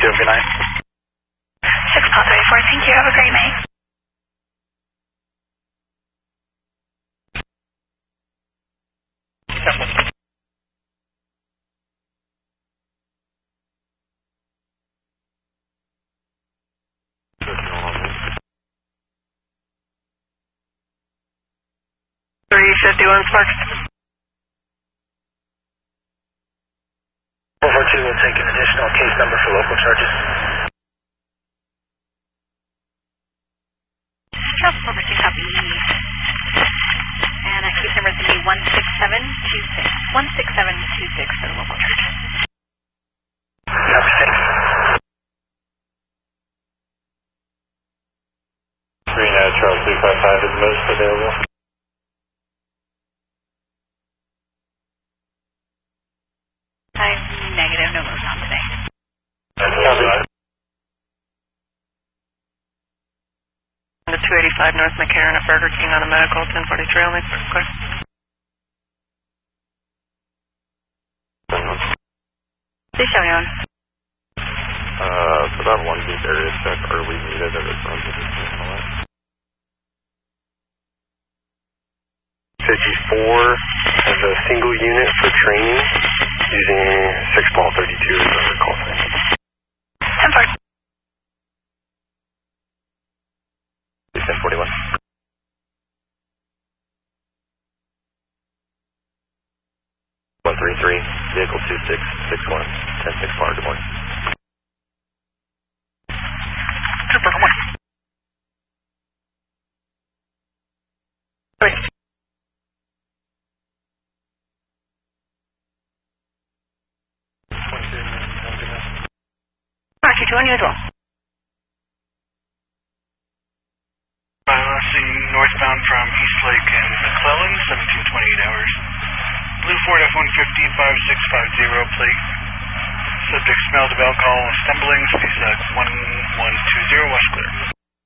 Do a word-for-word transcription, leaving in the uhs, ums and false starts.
two, have a good night. six Paul thirty-four, thank you, have a great night. three fifty-one Sparks. four four two will take an additional case number for local charges. Charles four four two, copy. And that case number is going to be one six seven two six. one six seven two six for the local charges. Copy, thank you. Green uh, Charles three five five is most available. I'm negative, no moves on today. The two eighty-five North McCarran at Burger King on a medical, ten forty-three only, clear. Please show me on. Uh, for that one gate area check, are we needed at this time to do that? fifty-four as a single unit for training using six ball thirty-two as a call sign. ten four. ten forty-one. one three three, vehicle two six six one, ten six bar, good morning. Trooper, good morning. Wait. Roger, two unusual. Uh, see northbound from Eastlake and McClellan, seventeen twenty-eight hours. Blue Ford F one fifty, five six five zero plate. Subject smelled of alcohol, stumblings, C S A C one one two zero, West Clear.